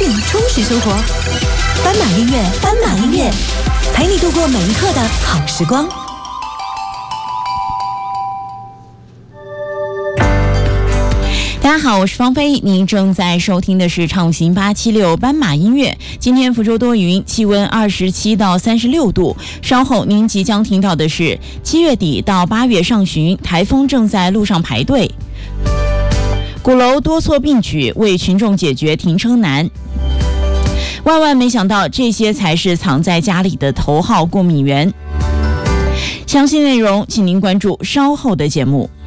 讯，充实生活。斑马音乐，斑马音乐，陪你度过每一刻的好时光。 大家好，我是芳菲，您正在收听的是畅行876斑马音乐。今天福州多云，气温27到36度。稍后您即将听到的是7月底到8月上旬，台风正在路上排队。鼓楼多措并举，为群众解决停车难。万万没想到，这些才是藏在家里的头号过敏源。详细内容，请您关注稍后的节目。